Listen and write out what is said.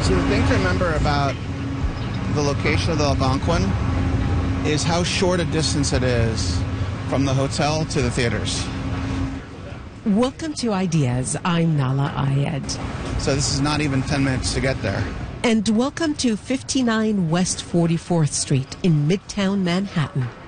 So the thing to remember about the location of the Algonquin is how short a distance it is from the hotel to the theaters. Welcome to Ideas. I'm Nala Ayed. So this is not even 10 minutes to get there. And welcome to 59 West 44th Street in Midtown Manhattan.